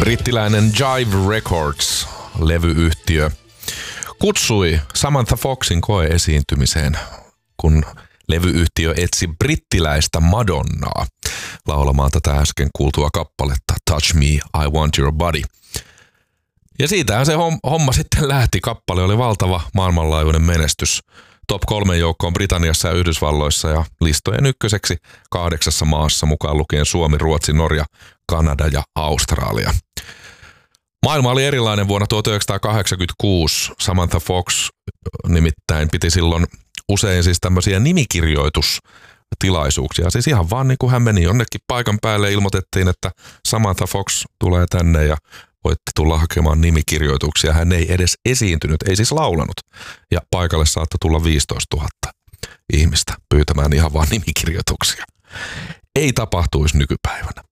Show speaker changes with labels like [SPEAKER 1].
[SPEAKER 1] Brittiläinen Jive Records -levyyhtiö kutsui Samantha Foxin koeesiintymiseen, kun levyyhtiö etsi brittiläistä Madonnaa laulamaan tätä äsken kuultua kappaletta Touch Me, I Want Your Body. Ja siitähän se homma sitten lähti. Kappale oli valtava maailmanlaajuinen menestys. Top 3 joukkoon Britanniassa ja Yhdysvalloissa ja listojen ykköseksi 8 maassa, mukaan lukien Suomi, Ruotsi, Norja, Kanada ja Australia. Maailma oli erilainen vuonna 1986. Samantha Fox nimittäin piti silloin usein siis tämmöisiä nimikirjoitustilaisuuksia. Siis ihan vaan niin kuin hän meni jonnekin paikan päälle ja ilmoitettiin, että Samantha Fox tulee tänne ja voitte tulla hakemaan nimikirjoituksia. Hän ei edes esiintynyt, ei siis laulanut. Ja paikalle saattoi tulla 15 000 ihmistä pyytämään ihan vaan nimikirjoituksia. Ei tapahtuisi nykypäivänä.